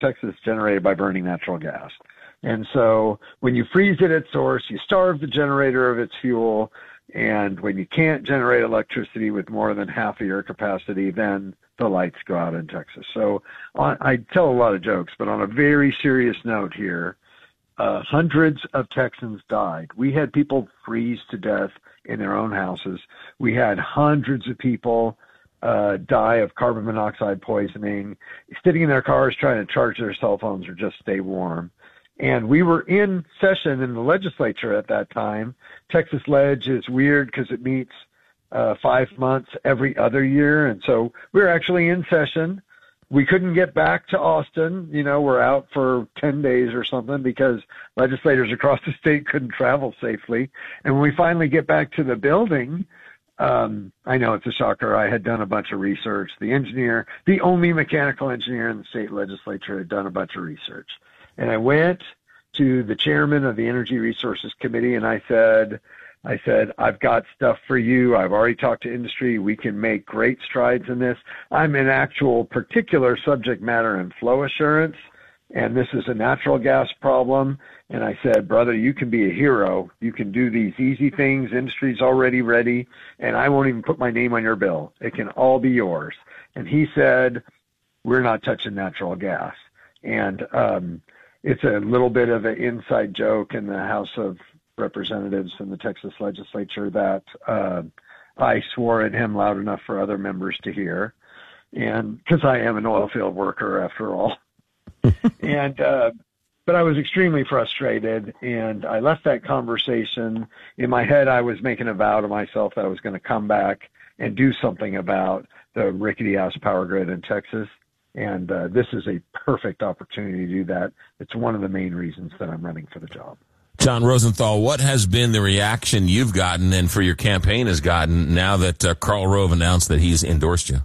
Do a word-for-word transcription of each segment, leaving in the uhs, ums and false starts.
Texas generated by burning natural gas. And so when you freeze it at source, you starve the generator of its fuel. And when you can't generate electricity with more than half of your capacity, then the lights go out in Texas. So on, I tell a lot of jokes, but on a very serious note here, uh, hundreds of Texans died. We had people freeze to death in their own houses. We had hundreds of people uh, die of carbon monoxide poisoning, sitting in their cars trying to charge their cell phones or just stay warm. And we were in session in the legislature at that time. Texas Ledge is weird because it meets uh, five months every other year. And so we were actually in session. We couldn't get back to Austin. You know, we're out for ten days or something because legislators across the state couldn't travel safely. And when we finally get back to the building, um, I know it's a shocker. I had done a bunch of research. The engineer, the only mechanical engineer in the state legislature, had done a bunch of research. And I went to the chairman of the Energy Resources Committee and I said, I said, I've got stuff for you. I've already talked to industry. We can make great strides in this. I'm an actual particular subject matter in flow assurance, and this is a natural gas problem. And I said, brother, you can be a hero. You can do these easy things. Industry's already ready, and I won't even put my name on your bill. It can all be yours. And he said, we're not touching natural gas. And um, it's a little bit of an inside joke in the House of Representatives in the Texas legislature that uh, I swore at him loud enough for other members to hear. And because I am an oil field worker after all. and, uh, but I was extremely frustrated and I left that conversation. In my head, I was making a vow to myself that I was going to come back and do something about the rickety ass power grid in Texas. And uh, this is a perfect opportunity to do that. It's one of the main reasons that I'm running for the job. John Rosenthal, what has been the reaction you've gotten and for your campaign has gotten now that uh, Karl Rove announced that he's endorsed you?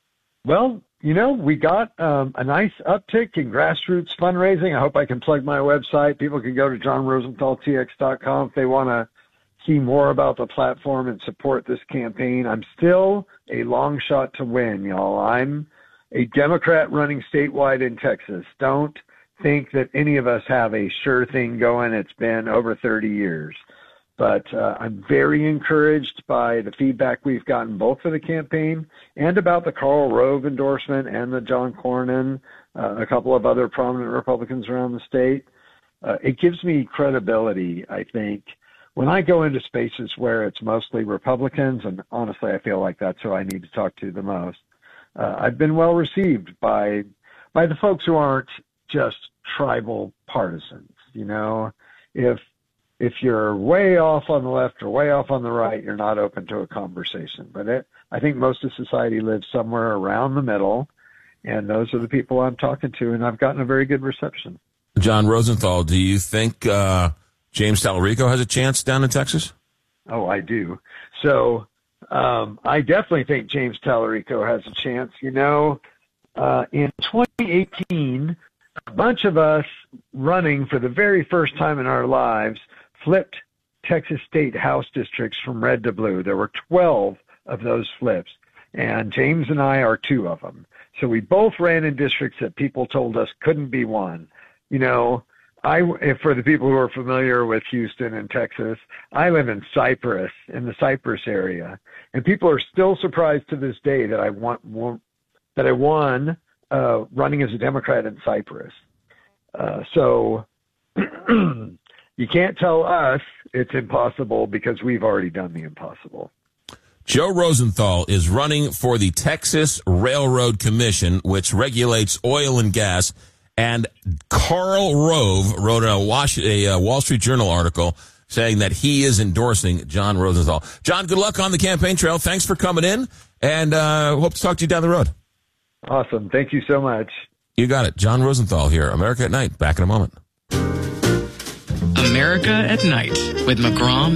Well, you know, we got um, a nice uptick in grassroots fundraising. I hope I can plug my website. People can go to john rosenthal t x dot com if they want to see more about the platform and support this campaign. I'm still a long shot to win, y'all. I'm a Democrat running statewide in Texas. Don't think that any of us have a sure thing going. It's been over thirty years. But uh, I'm very encouraged by the feedback we've gotten both for the campaign and about the Karl Rove endorsement and the John Cornyn, uh, a couple of other prominent Republicans around the state. Uh, it gives me credibility, I think, when I go into spaces where it's mostly Republicans, and honestly, I feel like that's who I need to talk to the most. Uh, I've been well received by by the folks who aren't just tribal partisans. You know, if if you're way off on the left or way off on the right, you're not open to a conversation. But it, I think most of society lives somewhere around the middle, and those are the people I'm talking to, and I've gotten a very good reception. John Rosenthal, do you think uh, James Talarico has a chance down in Texas? Oh, I do. So um, I definitely think James Talarico has a chance. You know, uh, in twenty eighteen, a bunch of us running for the very first time in our lives flipped Texas state House districts from red to blue. There were twelve of those flips, and James and I are two of them. So we both ran in districts that people told us couldn't be won. You know, I, if for the people who are familiar with Houston and Texas, I live in Cypress, in the Cypress area, and people are still surprised to this day that I want that I won uh, running as a Democrat in Cypress. Uh, so you can't tell us it's impossible because we've already done the impossible. Joe Rosenthal is running for the Texas Railroad Commission, which regulates oil and gas. And Karl Rove wrote a, Wash, a uh, Wall Street Journal article saying that he is endorsing John Rosenthal. John, good luck on the campaign trail. Thanks for coming in, and uh, hope to talk to you down the road. Awesome. Thank you so much. You got it. John Rosenthal here, America at Night. Back in a moment. America at Night with McGraw